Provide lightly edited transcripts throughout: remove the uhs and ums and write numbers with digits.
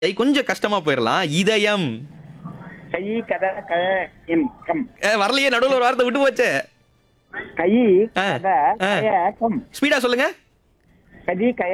கொஞ்சம் கஷ்டமா போயிடலாம். இதயம். கை கத க இம் கம். வரலையே, நடுவுல ஒரு வார்த்தை விட்டு போச்சே. கை ஆ, கத ஆ. கய கம். ஸ்பீடா சொல்லுங்க. கதி கய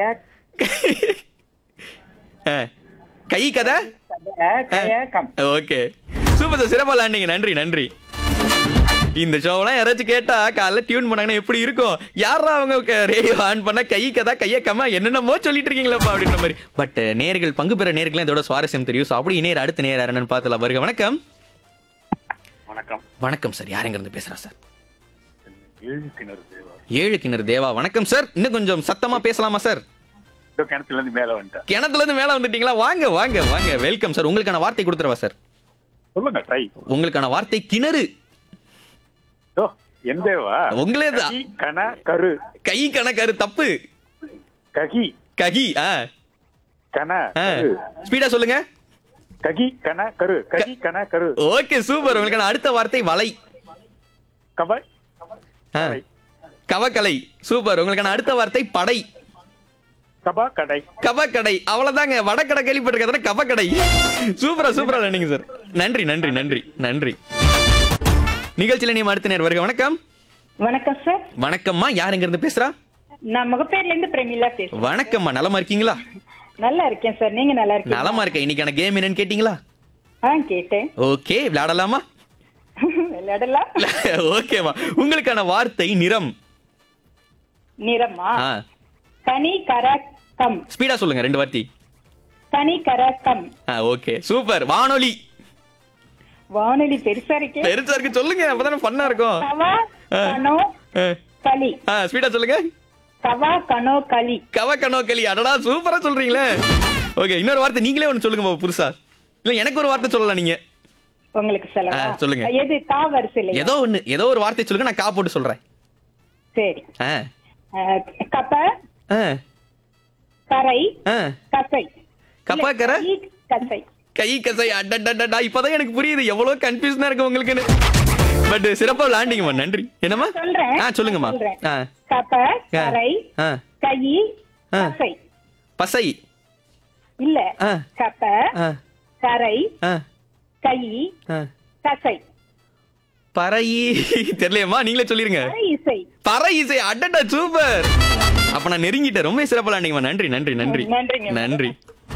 ஆ, கை கதை. கத கய கம். ஓகே, சூப்பர் சார், சிறப்பா விளையாண்டீங்க. நன்றி நன்றி. இந்த ஷோவெல்லாம் யாராச்சும் கேட்டா காலைல டியூன் பண்ணாங்கன்னா எப்படி இருக்கும்? யாரா அவங்க ரேடியோ ஆன் பண்ணா கை கதா கைய கம்மா என்னென்னமோ சொல்லிட்டு இருக்கீங்களப்பா அப்படின்ற மாதிரி. பட் நேர்கள், பங்கு பெற நேர்கள் இதோட சுவாரஸ்யம் தெரியும். ஸோ அப்படி நேர் அடுத்த நேர் யாருன்னு பார்த்துல வருக. வணக்கம். வணக்கம். வணக்கம் சார், யாருங்க இருந்து பேசுறா சார்? ஏழு கிணறு தேவா. ஏழு கிணறு தேவா. வணக்கம் சார், இன்னும் கொஞ்சம் சத்தமா பேசலாமா சார்? இதோ கிணத்துல இருந்து மேல வந்துட்டேன். கிணத்துல இருந்து மேல வந்துட்டீங்களா? வாங்க வாங்க வாங்க, வெல்கம் சார். உங்களுக்கான வார்த்தை கொடுத்துருவா சார். சொல்லுங்க, ட்ரை. உங்களுக்கான வார்த்தை கிணறு. ஓ, என் தேவா. உங்களே தான். ககி கன கரு. கை கணக்காரு தப்பு. ககி ககி. கன கரு. ஸ்பீடா சொல்லுங்க. ககி கன கரு. ககி கன கரு. Okay, super. உங்களுக்கான அடுத்த வார்த்தை வலை. கப ஆ, கவக்கலை. சூப்பர். உங்களுக்கான அடுத்த வார்த்தை படை. கபா கடை. கவக்கடை. அவ்வளவுதாங்க. வடக்கடை கேள்விப்பட்டிருக்காத கவக்கடை. சூப்பரா சூப்பரா நன்றிங்க சார். நன்றி நன்றி நன்றி நன்றி. நிகழ்ச்சியில நீ அடுத்த நேர் வருக. வணக்கம். வணக்கம் சார். வணக்கம்மா, யார் எங்க இருந்து பேசுறா? நான் முகப்பேர்ல இருந்து பிரமிளா பேசுறேன். வணக்கம்மா, நலமா இருக்கீங்களா? நல்லா இருக்கேன் சார், நீங்க நல்லா இருக்கீங்க? நலமா இருக்கேன். இன்னைக்கான கேம் என்னன்னு கேட்டீங்களா? கேட்டேன். ஓகே, விளையாடலாமா? விளையாடலாம். ஓகேமா. உங்களுக்கான வார்த்தை நிறம். நிறமா? ஆ, கனி கரக்கம். ஸ்பீடா சொல்லுங்க, ரெண்டு வார்த்தை. கனி கரக்கம். Okay, super. வானொலி. வானொலி பெருசா இருக்கே. பெருசா இருக்கு, சொல்லுங்க, அப்பதானே ஃபன்னா இருக்கும். கவா கனோ களி. ஸ்பீடா சொல்லுங்க. கவா கனோ களி. கவக்கனோ களி. அடடா, சூப்பரா சொல்றீங்களே. ஓகே, இன்னொரு வார்த்தை நீங்களே ஒன்னு சொல்லுங்க புதுசா. இல்ல எனக்கு ஒரு வார்த்தை சொல்லலாம் நீங்க. உங்களுக்கு சொல்லவா? சொல்லுங்க. எது கா வரிசையில? ஏதோ ஒண்ணு, ஏதோ ஒரு வார்த்தை சொல்லுங்க, நான் கா போட்டு சொல்றேன். சரி. ஆ, கப்ப ஆ, கரை ஆ. கசை. கப்பாக்கரை ஈ, கசை. கை கசை. அடடடடா, இப்பதான் எனக்கு புரியுது எவ்வளவு கன்ஃபியூஷனா இருக்கு உங்களுக்குன்னு. பட் சிறப்பா விளையாண்டீங்கம்மா, நன்றி. என்னம்மா? சொல்றேன். சொல்லுங்கம்மா. சொல்றேன். ஆ, கப்ப கரை ஆ. கை ஆ. கசை. பசை. இல்ல. ஆ. கப்ப ஆ, கரை ஆ, கை ஆ. கசை. பறை. தெரியலையம்மா, நீங்களே சொல்லிருங்க. கரை இசை. பறை இசை. அடடா, சூப்பர். அப்ப நான் நெருங்கிட்டேன். ரொம்ப சிறப்பா விளையாண்டீங்கம்மா. நன்றி நன்றி நன்றி நன்றிங்க. நன்றி.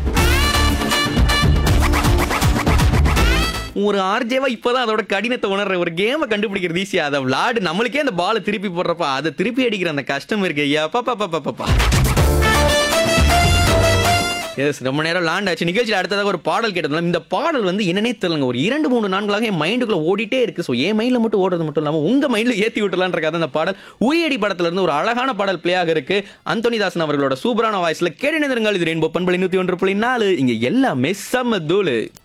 ஒரு ஆர்ஜேவா இப்பதான் அதோட கடினத்தை உணர்ற. ஒரு கேமை கண்டுபிடிக்கிறது ஈஸியா, அதை விளையாடு நம்மளுக்கே அந்த பாலை திருப்பி போடுறப்ப அதை திருப்பி அடிக்கிற அந்த கஷ்டம் இருக்கு. ஐயா பாப்பா. எஸ், ரொம்ப நேரம் லேண்ட் ஆச்சு. நிகழ்ச்சியில் அடுத்ததாக ஒரு பாடல் கேட்டதுனால இந்த பாடல் வந்து என்னன்னே தெரியலங்க, ஒரு 2-3 நாட்களாக என் மைண்டுக்குள்ள ஓடிட்டே இருக்கு. ஸோ என் மைண்ட்ல மட்டும் ஓடுறது மட்டும் இல்லாமல் உங்க மைண்ட்ல ஏற்றி விட்டுலான்றக்காக அந்த பாடல் உயிரடி படத்துல இருந்து ஒரு அழகான பாடல் பிளே ஆக இருக்கு. அந்தோனிதாசன் அவர்களோட சூப்பரான வாய்ஸ்ல கேட்டு நிறுங்கள். இது ரெயின்போ பண்பலை 101.4. இங்க எல்லாமே செம்ம தூளு.